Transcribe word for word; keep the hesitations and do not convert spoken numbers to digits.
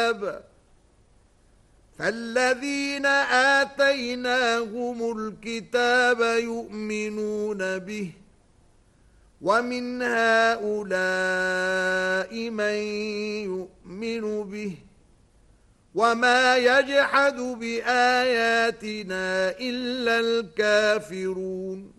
الكتاب فالذين آتيناهم الكتاب يؤمنون به ومن هؤلاء من يؤمن به وما يجحد بآياتنا إلا الكافرون